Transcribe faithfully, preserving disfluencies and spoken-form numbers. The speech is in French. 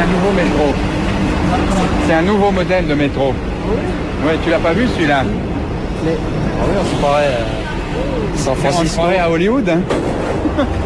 nouveau métro. C'est un nouveau modèle de métro. Oui, tu l'as pas vu celui-là? Mais... Ah oui, on se croirait euh, San On se Francisco. croirait à Hollywood, hein.